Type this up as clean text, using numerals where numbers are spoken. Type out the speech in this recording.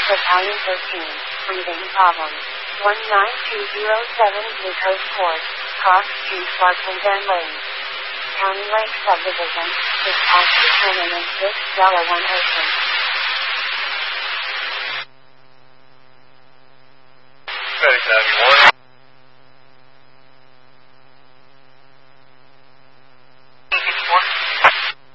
Battalion 13, breathing problems. 19207 Blue Coast Court, cross to Sparkland Van Lane. County Lake Subdivision, dispatch to 10 and 6 Delta 1 Ocean. Medic 91.